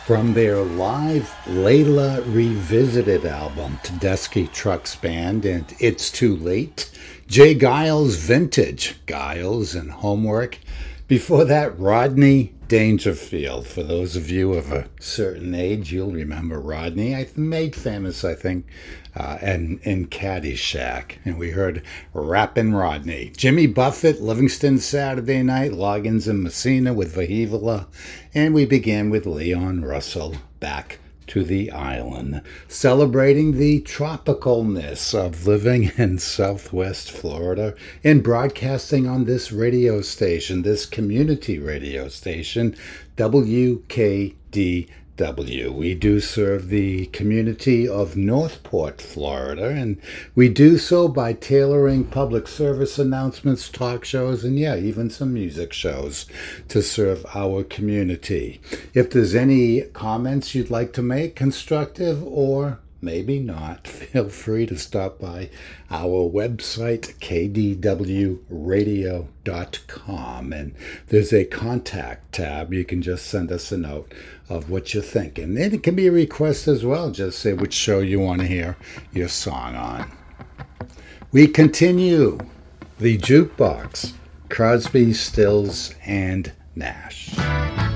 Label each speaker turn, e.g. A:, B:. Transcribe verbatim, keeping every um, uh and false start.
A: From their live Layla Revisited album, Tedeschi Trucks Band and It's Too Late, Jay Giles Vintage, Giles and Homework. Before that, Rodney Dangerfield. For those of you of a certain age, you'll remember Rodney. I made famous, I think, uh, and in Caddyshack. And we heard Rappin' Rodney. Jimmy Buffett, Livingston Saturday Night, Loggins and Messina with Vahivela. And we began with Leon Russell, Back to the Island, celebrating the tropicalness of living in Southwest Florida and broadcasting on this radio station, this community radio station, W K D W. We do serve the community of Northport, Florida, and we do so by tailoring public service announcements, talk shows, and yeah, even some music shows to serve our community. If there's any comments you'd like to make, constructive or maybe not, feel free to stop by our website, k d w radio dot com, and there's a contact tab. You can just send us a note of what you're thinking. And it can be a request as well. Just say which show you want to hear your song on. We continue the jukebox, Crosby, Stills, and Nash.